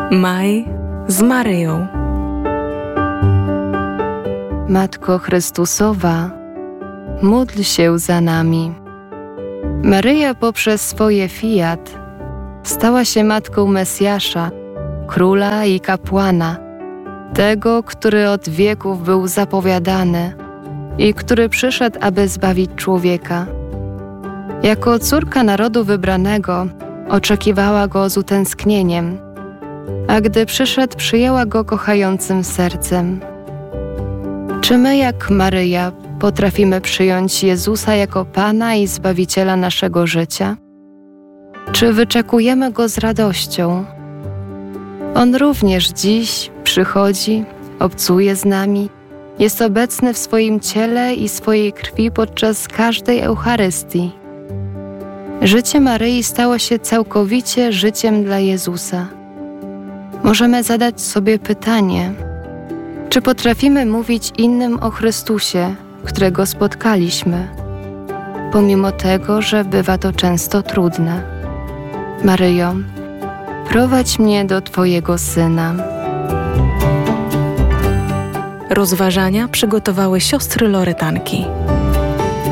Maj z Maryją. Matko Chrystusowa, módl się za nami. Maryja poprzez swoje fiat stała się matką Mesjasza, króla i kapłana, tego, który od wieków był zapowiadany i który przyszedł, aby zbawić człowieka. Jako córka narodu wybranego oczekiwała go z utęsknieniem, a gdy przyszedł, przyjęła go kochającym sercem. Czy my, jak Maryja, potrafimy przyjąć Jezusa jako Pana i Zbawiciela naszego życia? Czy wyczekujemy Go z radością? On również dziś przychodzi, obcuje z nami, jest obecny w swoim ciele i swojej krwi podczas każdej Eucharystii. Życie Maryi stało się całkowicie życiem dla Jezusa. Możemy zadać sobie pytanie, czy potrafimy mówić innym o Chrystusie, którego spotkaliśmy, pomimo tego, że bywa to często trudne. Maryjo, prowadź mnie do Twojego Syna. Rozważania przygotowały siostry Loretanki.